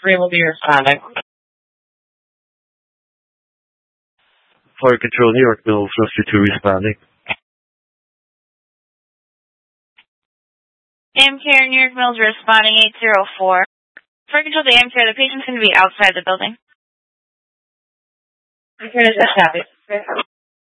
3 will be responding. Fire Control New York, Mill 52 responding. AMCare New York Mills responding 804. Fire Control to AMCare, the patient's going to be outside the building. Okay, that's happy.